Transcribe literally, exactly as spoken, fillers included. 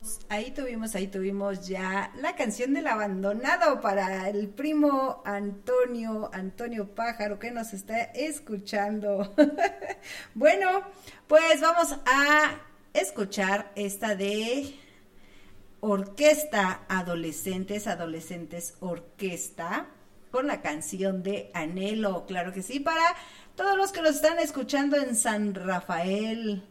Ahí tuvimos, ahí tuvimos ya la canción del abandonado para el primo Antonio, Antonio Pájaro, que nos está escuchando. Bueno, pues vamos a escuchar esta de Orquesta Adolescentes, Adolescentes Orquesta, con la canción de Anhelo, claro que sí, para todos los que nos están escuchando en San Rafael,